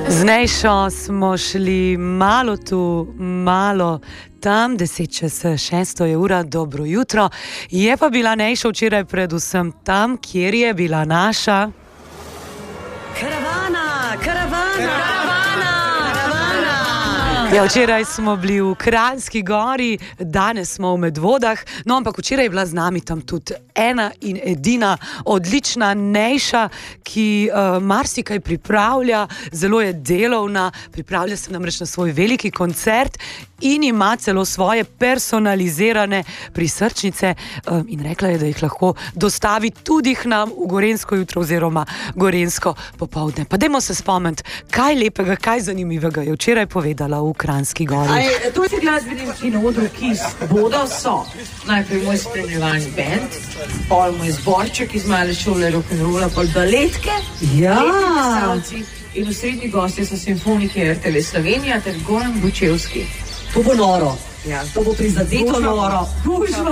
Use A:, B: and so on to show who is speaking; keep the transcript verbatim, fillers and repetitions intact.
A: Z Nejšo smo šli malo tu, malo tam, deset čez šesto je ura, dobro jutro. Je pa bila Nejša včeraj predvsem tam, kjer je bila naša
B: karavana, karavana, karavana.
A: Ja, včeraj smo bili v Kranjski Gori, danes smo v Medvodah, no ampak včeraj je bila z nami tam tudi ena in edina odlična Nejša, ki uh, marsikaj pripravlja, zelo je delovna, pripravlja se namreč na svoj veliki koncert in ima celo svoje personalizirane prisrčnice uh, in rekla je, da jih lahko dostavi tudi k nam v Gorenjsko jutro oziroma Gorenjsko popoldne. Pa dajmo se spomniti, kaj lepega, kaj zanimivega je včeraj povedala v Kranjski Gori.
B: Aj, to je glasbeni in odru, ki bodo so najprej moj spremljevalni band, pol moj zborček iz male šole rock'n'rolla, pol baletke,
C: ja.
B: In v srednji gostje so simfonike R T V Slovenija ter Goran Bučevski.
C: To bo noro,
B: Ja.
C: to bo prizadeto noro.